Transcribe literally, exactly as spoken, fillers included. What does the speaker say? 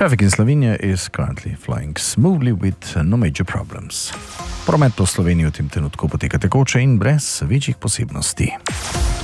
Traffic in Slovenia is currently flying smoothly with no major problems. Promet po Sloveniji v tem trenutku poteka tekoče in brez večjih posebnosti.